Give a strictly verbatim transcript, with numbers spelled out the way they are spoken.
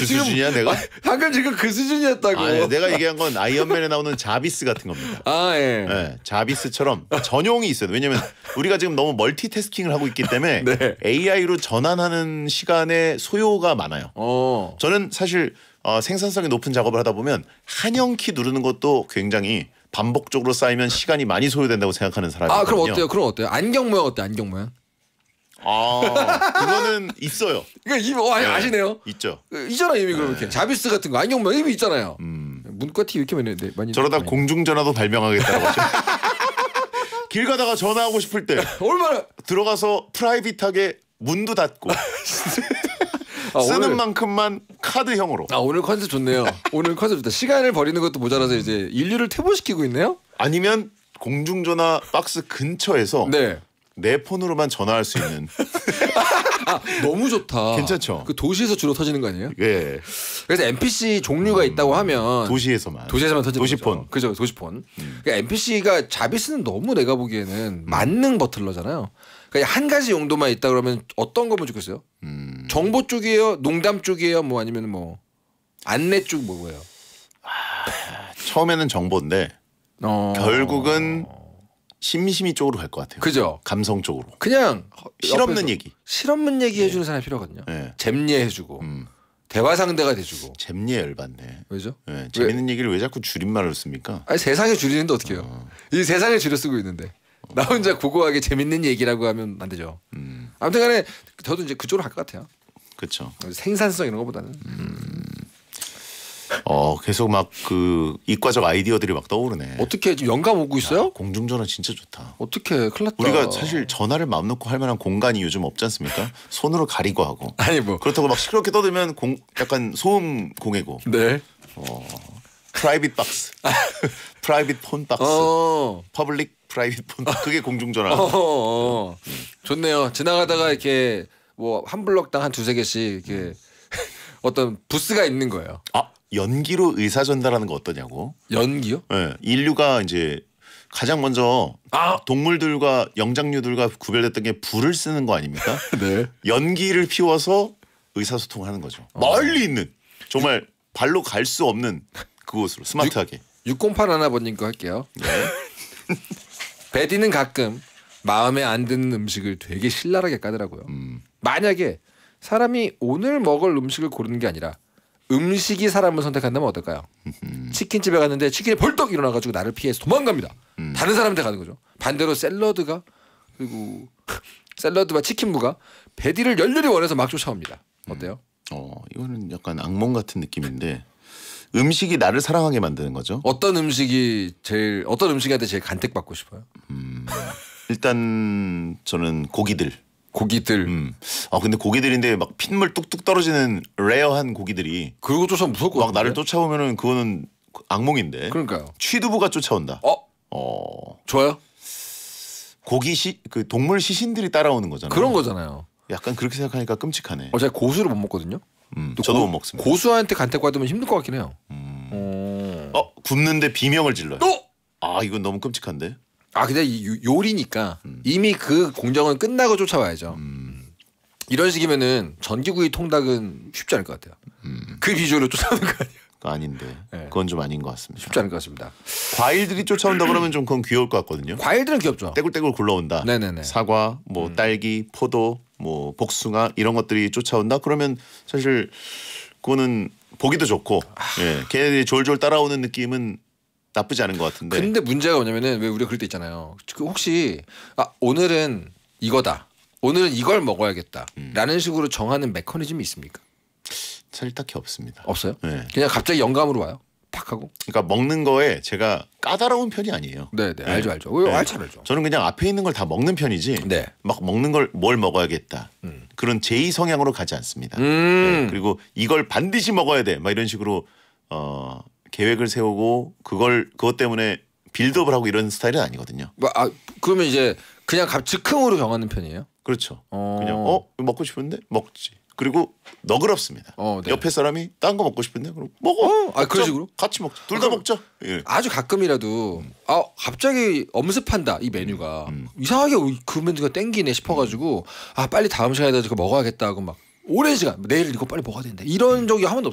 그 수준이야 내가? 방금 지금 그 수준이었다고. 아니, 내가 얘기한 건 아이언맨에 나오는 자비스 같은 겁니다. 아 예. 네, 자비스처럼 전용이 있어요. 왜냐면 우리가 지금 너무 멀티태스킹을 하고 있기 때문에 네. 에이아이로 전환하는 시간에 소요가 많아요. 어. 저는 사실 어, 생산성이 높은 작업을 하다 보면 한영키 누르는 것도 굉장히 반복적으로 쌓이면 시간이 많이 소요된다고 생각하는 사람이거든요. 아 그럼 어때요? 그럼 어때요? 안경 모양 어때? 안경 모양? 아 그거는 있어요. 이거 이거 어, 네, 아시네요? 있죠. 있잖아 이미 그렇게 자비스 같은 거 안경 모양 이미 있잖아요. 음. 문과티 이렇게 많이 네, 많이. 저러다 많이. 공중전화도 발명하겠다고 하죠. 길 가다가 전화하고 싶을 때 얼마나 들어가서 프라이빗하게 문도 닫고 아, 쓰는 오늘, 만큼만 카드형으로. 아 오늘 컨셉 좋네요. 오늘 컨셉 좋다. 시간을 버리는 것도 모자라서 이제 인류를 퇴보시키고 있네요. 아니면 공중전화 박스 근처에서 네. 내 폰으로만 전화할 수 있는. 아 너무 좋다. 괜찮죠? 그 도시에서 주로 터지는 거 아니에요? 예. 그래서 엠피씨 종류가 있다고 하면 도시에서만. 도시에서만 터지는 도시폰. 거죠. 그죠, 도시폰. 음. 그러니까 엠피씨가 자비스는 너무 내가 보기에는 만능 버틀러잖아요. 그러니까 한 가지 용도만 있다 그러면 어떤 거면 좋겠어요? 음. 정보 쪽이에요, 농담 쪽이에요, 뭐 아니면 뭐 안내 쪽 뭐예요? 처음에는 정보인데 어... 결국은 심심이 쪽으로 갈 것 같아요. 그죠? 감성 쪽으로. 그냥 실없는 얘기. 실없는 얘기 해주는 사람이 필요하거든요. 네. 잼예해주고 음. 대화 상대가 돼주고. 잼예 열받네. 왜죠? 네. 재밌는 얘기를 왜 자꾸 줄임말로 씁니까? 아니 세상에 줄이는데 어떻게 해요? 어. 이 세상에 줄여 쓰고 있는데 나 혼자 고고하게 재밌는 얘기라고 하면 안 되죠. 음. 아무튼간에 저도 이제 그쪽으로 갈 것 같아요. 그렇죠. 생산성 이런 것보다는. 음. 어 계속 막 그 이과적 아이디어들이 막 떠오르네. 어떻게 지금 영감 오고 있어요? 야, 공중전화 진짜 좋다. 어떻게 큰일 났다. 우리가 사실 전화를 마음 놓고 할 만한 공간이 요즘 없지 않습니까? 손으로 가리고 하고. 아니 뭐 그렇다고 막 시끄럽게 떠들면 공, 약간 소음 공해고. 네. 어, 프라이빗 박스, 프라이빗 폰 박스, 어. 퍼블릭 프라이빗 폰. 그게 공중전화. 어, 어. 좋네요. 지나가다가 이렇게 뭐 한 블럭당 한 두세 개씩 이렇게 어떤 부스가 있는 거예요. 아 연기로 의사 전달하는 거 어떠냐고? 연기요? 네, 인류가 이제 가장 먼저 아. 동물들과 영장류들과 구별됐던 게 불을 쓰는 거 아닙니까? 네. 연기를 피워서 의사소통을 하는 거죠. 어. 멀리 있는 정말 발로 갈 수 없는 그곳으로 스마트하게. 육공팔 하나번님 거 할게요. 네. 베디는 가끔 마음에 안 드는 음식을 되게 신랄하게 까더라고요. 음. 만약에 사람이 오늘 먹을 음식을 고르는 게 아니라 음식이 사람을 선택한다면 어떨까요? 치킨집에 갔는데 치킨이 벌떡 일어나가지고 나를 피해서 도망갑니다. 음. 다른 사람한테 가는 거죠. 반대로 샐러드가 그리고 샐러드와 치킨무가 베디를 열렬히 원해서 막 쫓아옵니다. 어때요? 어 이거는 약간 악몽 같은 느낌인데 음식이 나를 사랑하게 만드는 거죠. 어떤 음식이 제일 어떤 음식한테 제일 간택받고 싶어요? 음, 일단 저는 고기들. 고기들. 음. 아 근데 고기들인데 막 핏물 뚝뚝 떨어지는 레어한 고기들이 그리고 쫓아 무서울 것 막 같은데? 나를 쫓아오면은 그거는 악몽인데. 그러니까요. 취두부가 쫓아온다. 어 어 좋아요? 고기 시 그 동물 시신들이 따라오는 거잖아요. 그런 거잖아요. 약간 그렇게 생각하니까 끔찍하네. 어, 제가 고수를 못 먹거든요. 음, 또 저도 고, 못 먹습니다. 고수한테 간택받으면 힘들 것 같긴 해요. 음. 어. 어 굽는데 비명을 질러요. 어? 아 이건 너무 끔찍한데. 아 근데 이 요- 요리니까 이미 그 공정은 끝나고 쫓아와야죠. 음. 이런 식이면은 전기구이 통닭은 쉽지 않을 것 같아요. 음. 그 비주얼로 쫓아오는 거 아니에요? 그거 아닌데. 네. 그건 좀 아닌 것 같습니다. 쉽지 않을 것 같습니다. 과일들이 쫓아온다 그러면 좀 그건 귀여울 것 같거든요. 과일들은 귀엽죠. 떼굴떼굴 굴러온다. 네네네. 사과, 뭐 딸기, 포도, 뭐 복숭아 이런 것들이 쫓아온다. 그러면 사실 그거는 보기도 좋고, 예, 걔네들이 졸졸 따라오는 느낌은 나쁘지 않은 것 같은데. 근데 문제가 뭐냐면은 왜 우리가 그럴 때 있잖아요. 그 혹시 아 오늘은 이거다. 오늘은 이걸 먹어야겠다. 음. 라는 식으로 정하는 메커니즘이 있습니까? 사실 딱히 없습니다. 없어요? 네. 그냥 갑자기 영감으로 와요. 팍 하고. 그러니까 먹는 거에 제가 까다로운 편이 아니에요. 네네 네. 알죠 알죠. 왜 네. 알죠 알죠. 저는 그냥 앞에 있는 걸 다 먹는 편이지. 네. 막 먹는 걸 뭘 먹어야겠다. 음. 그런 제이 성향으로 가지 않습니다. 음. 네. 그리고 이걸 반드시 먹어야 돼. 막 이런 식으로 어, 계획을 세우고 그걸 그것 때문에 빌드업을 하고 이런 스타일은 아니거든요. 뭐, 아 그러면 이제 그냥 갑 즉흥으로 정하는 편이에요? 그렇죠. 어. 그냥 어 이거 먹고 싶은데 먹지. 그리고 너그럽습니다. 어, 네. 옆에 사람이 딴 거 먹고 싶은데 그럼 먹어. 어? 아, 먹자. 그런 식으로? 같이 먹자. 둘 다 아, 그럼- 먹자. 예. 아주 가끔이라도 아 갑자기 엄습한다 이 메뉴가 음. 이상하게 그 메뉴가 땡기네 싶어가지고 아 빨리 다음 시간에 그거 먹어야겠다 하고 막 오랜 시간 내일 이거 빨리 먹어야 된다 이런 적이 한 번도